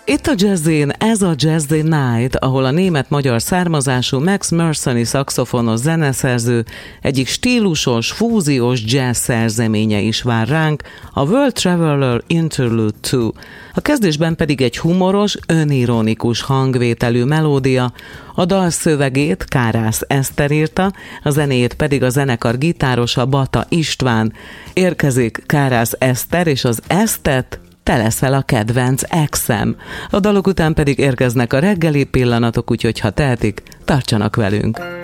Itt a Jazzin, ez a Jazzy Night, ahol a német-magyar származású Max Mercenary szaxofonos zeneszerző egyik stílusos, fúziós jazz szerzeménye is vár ránk, a World Traveler Interlude 2. A kezdésben pedig egy humoros, önironikus hangvételű melódia, a dal szövegét Kárász Eszter írta, a zenét pedig a zenekar gitárosa Bata István. Érkezik Kárász Eszter, és az Esztet te leszel a kedvenc exem. A dalok után pedig érkeznek a reggeli pillanatok, úgyhogy ha tehetik, tartsanak velünk.